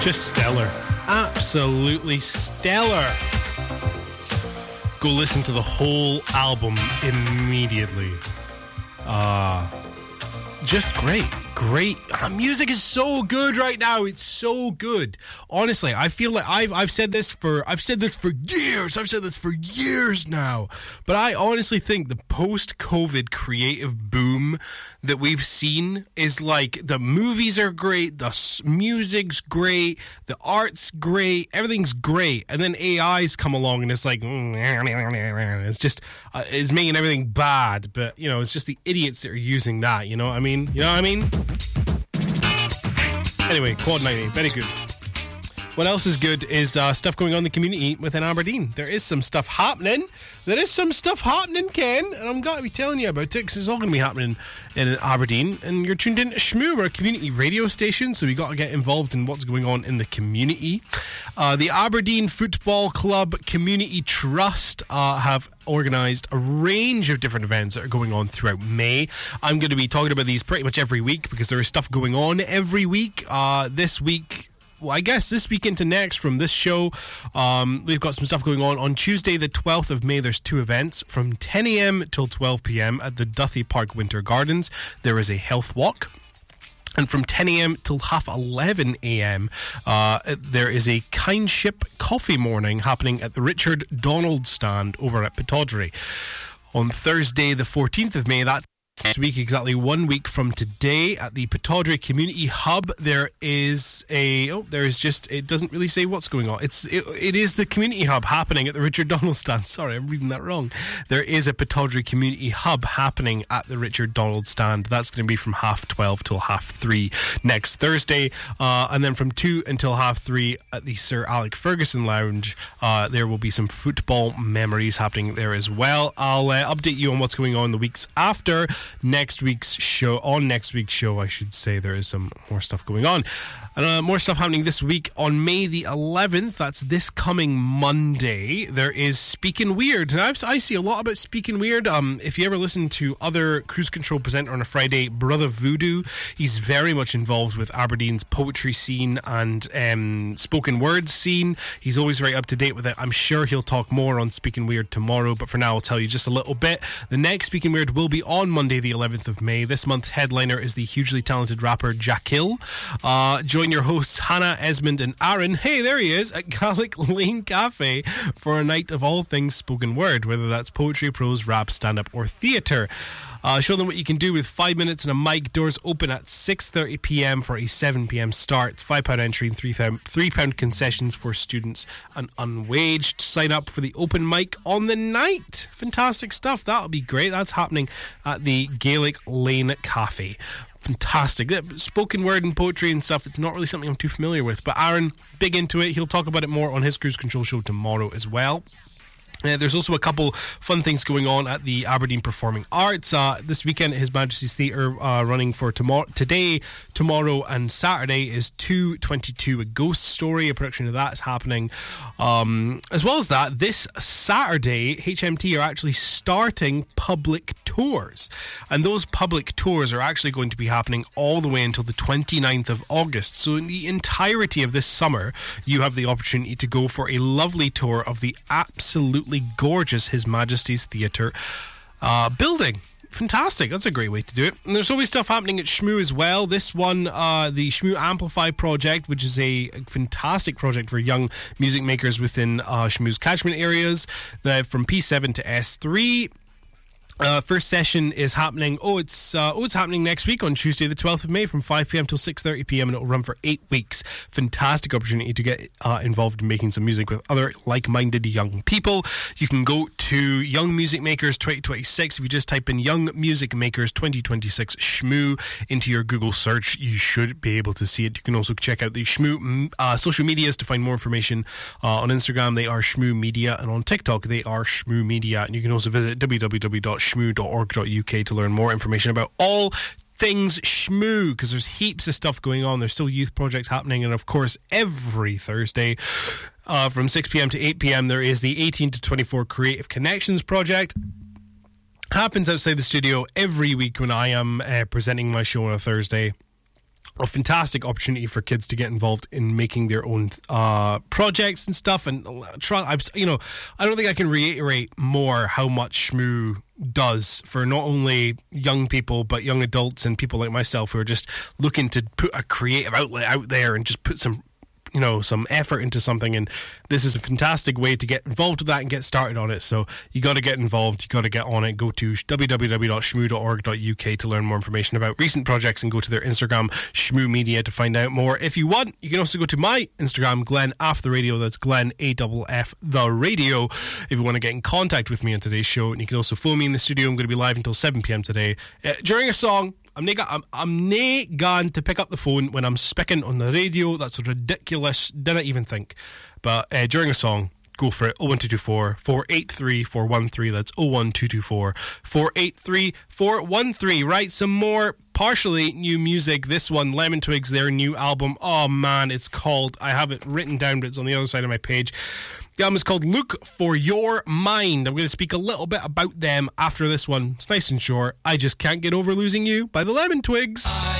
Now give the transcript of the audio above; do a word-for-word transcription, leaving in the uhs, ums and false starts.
Just stellar. Absolutely stellar. Go listen to the whole album immediately. Uh, just great. Great. Uh, music is so good right now. It's so good. Honestly, I feel like I've I've said this for I've said this for years. I've said this for years now. But I honestly think the post-COVID creative boom that we've seen is like the movies are great, the s- music's great, the art's great, everything's great, and then A I's come along and it's like it's just uh, it's making everything bad. But you know, it's just the idiots that are using that. You know what I mean? You know what I mean? Anyway, Quad ninety, very good. What else is good is uh, stuff going on in the community within Aberdeen. There is some stuff happening. There is some stuff happening, Ken, and I'm going to be telling you about it because it's all going to be happening in Aberdeen. And you're tuned in to Shmoo, we're a community radio station, so we got to get involved in what's going on in the community. Uh, the Aberdeen Football Club Community Trust uh, have organised a range of different events that are going on throughout May. I'm going to be talking about these pretty much every week because there is stuff going on every week. Uh, this week... Well, I guess this week into next from this show, um, we've got some stuff going on. On Tuesday, the twelfth of May, there's two events. From ten a.m. till twelve p.m. at the Duthie Park Winter Gardens, there is a health walk. And from ten a.m. till half eleven a.m., uh, there is a Kindship Coffee Morning happening at the Richard Donald stand over at Pittodrie. On Thursday, the fourteenth of May, that Next week, exactly one week from today, at the Pittodrie Community Hub, there is a oh, there is just it doesn't really say what's going on. It's it, it is the Community Hub happening at the Richard Donald stand. Sorry, I'm reading that wrong. There is a Pittodrie Community Hub happening at the Richard Donald stand. That's going to be from half twelve till half three next Thursday, uh, and then from two until half three at the Sir Alec Ferguson Lounge. Uh, there will be some football memories happening there as well. I'll uh, update you on what's going on the weeks after. Next week's show, on next week's show, I should say, there is some more stuff going on. And uh, more stuff happening this week on May the eleventh. That's this coming Monday. There is Speaking Weird. Now, I've, I see a lot about Speaking Weird. Um, if you ever listen to other Cruise Control presenter on a Friday, Brother Voodoo, he's very much involved with Aberdeen's poetry scene and um, spoken word scene. He's always very up to date with it. I'm sure he'll talk more on Speaking Weird tomorrow, but for now, I'll tell you just a little bit. The next Speaking Weird will be on Monday the eleventh of May. This month's headliner is the hugely talented rapper Jackil. Uh, join your hosts Hannah, Esmond and Aaron, hey there he is, at Gaelic Lane Cafe for a night of all things spoken word, whether that's poetry, prose, rap, stand-up or theatre. Uh, show them what you can do with five minutes and a mic. Doors open at six thirty p.m. for a seven p.m. start. It's five pounds entry and three pounds concessions for students and unwaged. Sign up for the open mic on the night. Fantastic stuff. That'll be great. That's happening at the Gaelic Lane Cafe. Fantastic. Spoken word and poetry and stuff, it's not really something I'm too familiar with, but Aaron, big into it. He'll talk about it more on his Cruise Control show tomorrow as well. Uh, there's also a couple fun things going on at the Aberdeen Performing Arts. Uh, this weekend, His Majesty's Theatre uh, running for tomorrow, today, tomorrow, and Saturday is two twenty-two, A Ghost Story. A production of that is happening. Um, as well as that, this Saturday, H M T are actually starting public tours. And those public tours are actually going to be happening all the way until the twenty-ninth of August. So in the entirety of this summer, you have the opportunity to go for a lovely tour of the absolutely gorgeous His Majesty's Theatre uh, building. Fantastic. That's a great way to do it. And there's always stuff happening at Shmoo as well. This one, uh, the Shmoo Amplify project, which is a fantastic project for young music makers within uh, Shmoo's catchment areas, uh, from P seven to S three. Uh, first session is happening. Oh, it's uh, oh, it's happening next week on Tuesday, the twelfth of May, from five p.m. till six thirty p.m. and it will run for eight weeks. Fantastic opportunity to get uh, involved in making some music with other like-minded young people. You can go to Young Music Makers twenty twenty-six. If you just type in Young Music Makers twenty twenty-six Shmoo into your Google search, you should be able to see it. You can also check out the Shmoo uh, social medias to find more information. Uh, on Instagram, they are Shmoo Media, and on TikTok, they are Shmoo Media. And you can also visit w w w dot shmoo dot org dot u k to learn more information about all things Shmoo, because there's heaps of stuff going on. There's still youth projects happening, and of course every Thursday uh, from six p.m. to eight p.m. there is the eighteen to twenty-four Creative Connections project. Happens outside the studio every week when I am uh, presenting my show on a Thursday. a fantastic opportunity for kids to get involved in making their own uh, projects and stuff. And try, I've, you know, I don't think I can reiterate more how much Shmoo does for not only young people but young adults and people like myself who are just looking to put a creative outlet out there and just put some, you know, some effort into something. And this is a fantastic way to get involved with that and get started on it. So you got to get involved, you got to get on it. Go to w w w dot shmoo dot org dot u k to learn more information about recent projects, and go to their Instagram, Shmoo Media, to find out more. If you want, you can also go to my Instagram, Glenn Aff the Radio. That's Glenn A F F the Radio, if you want to get in contact with me on today's show. And you can also phone me in the studio. I'm going to be live until seven p.m. today uh, during a song. I'm nae, I'm, I'm nae gone to pick up the phone when I'm speaking on the radio. That's ridiculous. Didn't even think. But uh, during a song, go for it. oh one two two four, four eight three, four one three. That's oh one two two four, four eight three, four one three. Right, some more partially new music. This one, Lemon Twigs, their new album. Oh man, it's called, I have it written down, but it's on the other side of my page. The album is called Look for Your Mind. I'm going to speak a little bit about them after this one. It's nice and short. I Just Can't Get Over Losing You by the Lemon Twigs. I